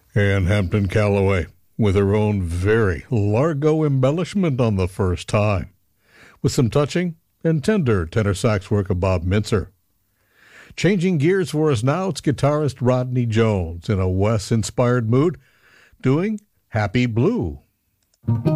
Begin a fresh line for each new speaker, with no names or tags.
And Hampton Calloway with her own very Largo embellishment on the first time, with some touching and tender tenor sax work of Bob Mintzer. Changing gears for us now, it's guitarist Rodney Jones in a Wes-inspired mood, doing Happy Blue.